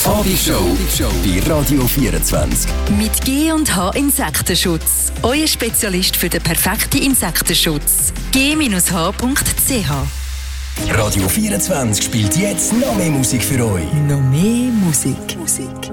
Hobby-Show bei Radio 24. Mit G&H Insektenschutz. Euer Spezialist für den perfekten Insektenschutz. g-h.ch. Radio 24 spielt jetzt noch mehr Musik für euch. Noch mehr Musik.